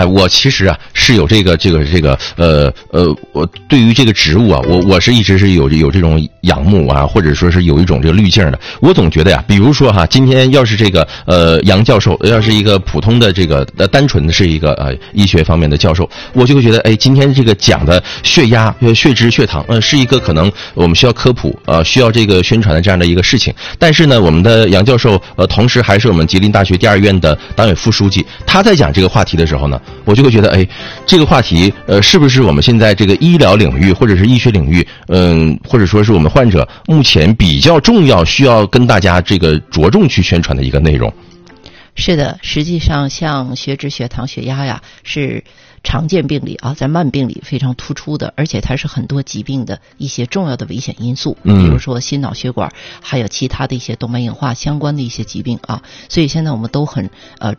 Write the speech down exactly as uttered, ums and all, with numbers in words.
哎，我其实啊是有这个这个这个呃呃，我对于这个植物啊，我我是一直是有有这种仰慕啊，或者说是有一种这个滤镜的。我总觉得呀，比如说哈，今天要是这个呃杨教授要是一个普通的这个呃单纯的是一个呃医学方面的教授，我就会觉得哎，今天这个讲的血压、血脂、血糖，呃，是一个可能我们需要科普呃需要这个宣传的这样的一个事情。但是呢，我们的杨教授呃同时还是我们吉林大学第二院的党委副书记，他在讲这个话题的时候呢，我就会觉得，哎，这个话题，呃，是不是我们现在这个医疗领域或者是医学领域，嗯，或者说是我们患者目前比较重要，需要跟大家这个着重去宣传的一个内容？ 是的，实际上像血脂、血糖、血压呀，是常见病里啊，在慢病里非常突出的，而且它是很多疾病的一些重要的危险因素，比如说心脑血管，还有其他的一些动脉硬化相关的一些疾病啊。所以现在我们都很呃